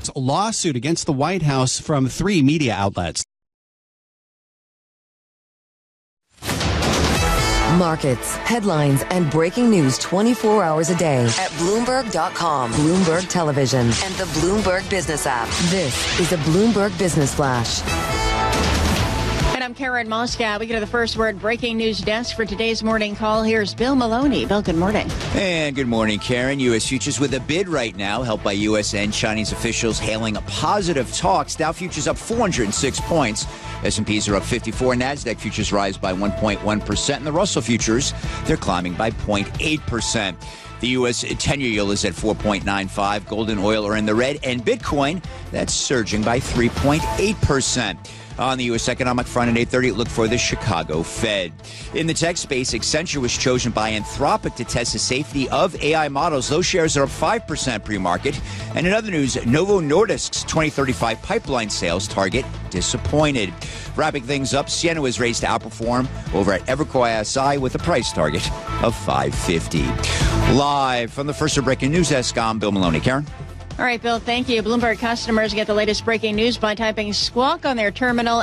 A lawsuit against the White House from 3 media outlets. Markets, headlines, and breaking news 24 hours a day at Bloomberg.com, Bloomberg Television, and the Bloomberg Business app. This is a Bloomberg Business Flash. And I'm Karen Moskow. We go to the First Word breaking news desk for today's morning call. Here's Bill Maloney. Bill, good morning. And good morning, Karen. U.S. futures with a bid right now, helped by U.S. and Chinese officials hailing positive talks. Dow futures up 406 points. S&Ps are up 54. NASDAQ futures rise by 1.1%. And the Russell futures, they're climbing by 0.8%. The U.S. 10-year yield is at 4.95. Gold and oil are in the red. And Bitcoin, that's surging by 3.8%. On the U.S. economic front at 8:30, look for the Chicago Fed. In the tech space, Accenture was chosen by Anthropic to test the safety of AI models. Those shares are up 5% pre-market. And in other news, Novo Nordisk's 2035 pipeline sales target disappointed. Wrapping things up, Ciena was raised to outperform over at Evercore ISI with a price target of $550. Live from the First Word breaking news desk, I'm Bill Maloney. Karen? All right, Bill, thank you. Bloomberg customers get the latest breaking news by typing Squawk on their terminal,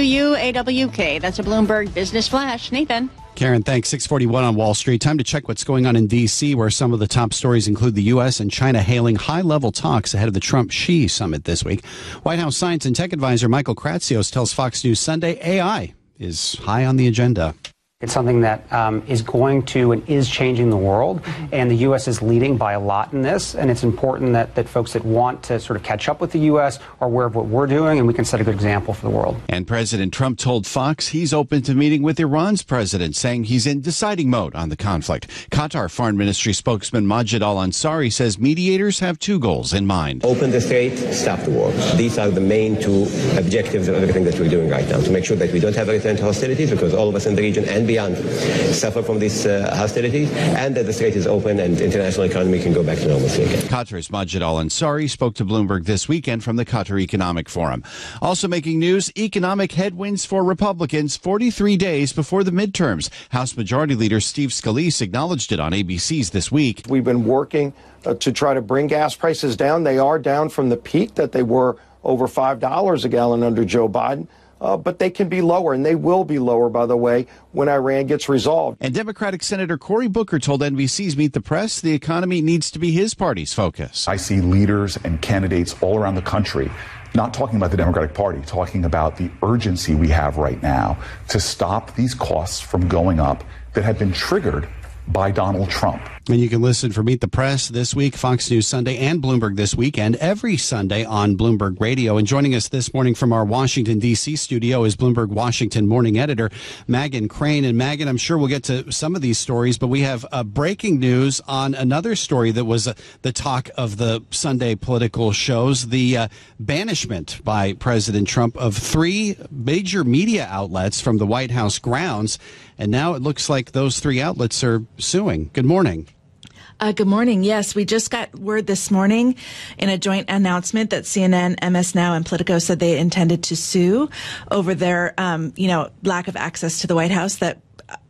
SQUAWK. That's a Bloomberg Business Flash. Nathan. Karen, thanks. 641 on Wall Street. Time to check what's going on in D.C., where some of the top stories include the U.S. and China hailing high-level talks ahead of the Trump-Xi summit this week. White House science and tech advisor Michael Kratsios tells Fox News Sunday AI is high on the agenda. It's something that is going to and is changing the world, and the U.S. is leading by a lot in this, and it's important that folks that want to sort of catch up with the U.S. are aware of what we're doing, and we can set a good example for the world. And President Trump told Fox he's open to meeting with Iran's president, saying he's in deciding mode on the conflict. Qatar Foreign Ministry spokesman Majid al-Ansari says mediators have 2 goals in mind. Open the strait, stop the war. These are the main 2 objectives of everything that we're doing right now, to make sure that we don't have a return to hostilities, because all of us in the region and beyond suffer from these hostilities, and that the strait is open and the international economy can go back to normalcy again. Qatar's Majid al-Ansari spoke to Bloomberg this weekend from the Qatar Economic Forum. Also making news, economic headwinds for Republicans 43 days before the midterms. House Majority Leader Steve Scalise acknowledged it on ABC's This Week. We've been working to try to bring gas prices down. They are down from the peak that they were over $5 a gallon under Joe Biden. But they can be lower, and they will be lower, by the way, when Iran gets resolved. And Democratic Senator Cory Booker told NBC's Meet the Press the economy needs to be his party's focus. I see leaders and candidates all around the country not talking about the Democratic Party, talking about the urgency we have right now to stop these costs from going up that have been triggered by Donald Trump. And you can listen for Meet the Press this week, Fox News Sunday, and Bloomberg This Weekend, every Sunday on Bloomberg Radio. And joining us this morning from our Washington, D.C. studio is Bloomberg Washington morning editor Meghan Crane. And Meghan, I'm sure we'll get to some of these stories, but we have breaking news on another story that was the talk of the Sunday political shows, the banishment by President Trump of 3 major media outlets from the White House grounds. And now it looks like those 3 outlets are suing. Good morning. Good morning. Yes, we just got word this morning in a joint announcement that CNN, MS Now, and Politico said they intended to sue over their, lack of access to the White House that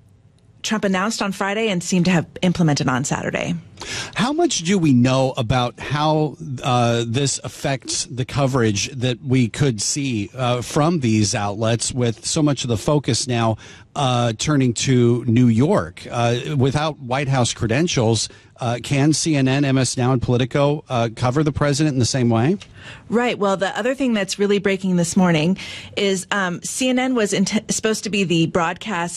Trump announced on Friday and seemed to have implemented on Saturday. How much do we know about how this affects the coverage that we could see from these outlets, with so much of the focus now turning to New York? Without White House credentials, can CNN, MS Now, and Politico cover the president in the same way? Right. Well, the other thing that's really breaking this morning is CNN was supposed to be the broadcast